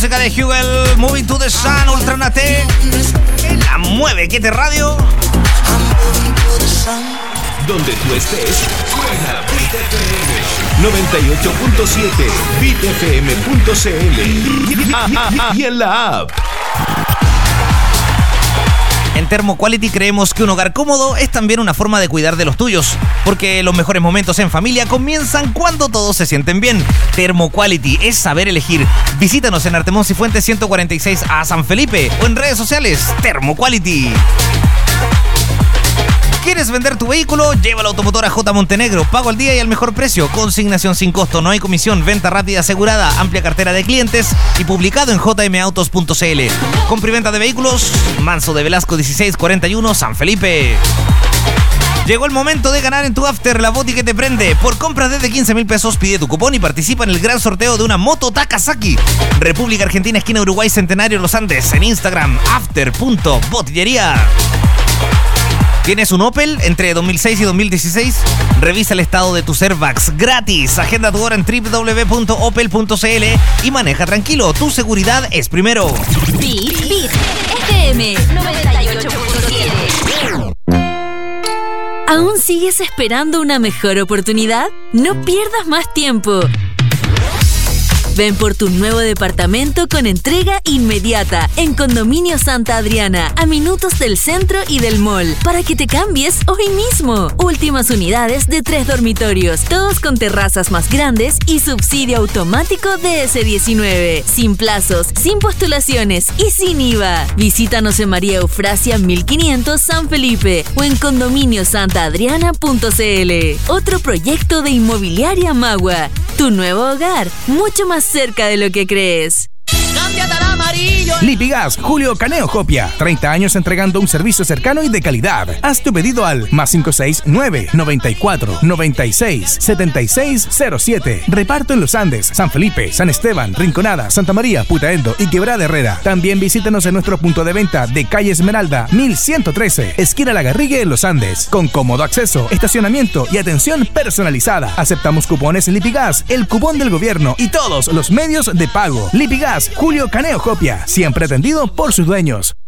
música de Hugel, Moving to the Sun, Ultra Nate. La mueve, que te radio. Donde tú estés, suena Beat FM 98.7 BeatFM.cl y en la app. En Thermoquality creemos que un hogar cómodo es también una forma de cuidar de los tuyos, porque los mejores momentos en familia comienzan cuando todos se sienten bien. Thermoquality es saber elegir. Visítanos en Artemón Cifuentes 146A San Felipe o en redes sociales Thermoquality. ¿Quieres vender tu vehículo? Lleva la automotora J. Montenegro. Pago al día y al mejor precio. Consignación sin costo. No hay comisión. Venta rápida asegurada. Amplia cartera de clientes. Y publicado en jmautos.cl. Compra y venta de vehículos. Manso de Velasco 1641 San Felipe. Llegó el momento de ganar en tu After, la boti que te prende. Por compras desde 15,000 pesos, pide tu cupón y participa en el gran sorteo de una moto Takasaki. República Argentina, esquina Uruguay, Centenario Los Andes. En Instagram, after.botillería. ¿Tienes un Opel entre 2006 y 2016? Revisa el estado de tus airbags gratis. Agenda tu hora en www.opel.cl y maneja tranquilo. Tu seguridad es primero. Beat FM 98.7. ¿Aún sigues esperando una mejor oportunidad? No pierdas más tiempo. Ven por tu nuevo departamento con entrega inmediata en Condominio Santa Adriana, a minutos del centro y del mall, para que te cambies hoy mismo. Últimas unidades de 3 dormitorios, todos con terrazas más grandes y subsidio automático DS19. Sin plazos, sin postulaciones y sin IVA. Visítanos en María Eufrasia 1500 San Felipe o en condominiosantaadriana.cl. Otro proyecto de Inmobiliaria Magua. Tu nuevo hogar, mucho más cerca de lo que crees. ¡Cámbiate al amarillo! Lipigas Julio Caneo Copia. 30 años entregando un servicio cercano y de calidad. Haz tu pedido al +569 94 96 76 07. Reparto en Los Andes, San Felipe, San Esteban, Rinconada, Santa María, Putaendo y Quebrada Herrera. También visítanos en nuestro punto de venta de calle Esmeralda 1113, esquina La Garrigue en Los Andes, con cómodo acceso, estacionamiento y atención personalizada. Aceptamos cupones Lipigas, el cupón del gobierno y todos los medios de pago. Lipigas Julio Caneo Copia, siempre atendido por sus dueños.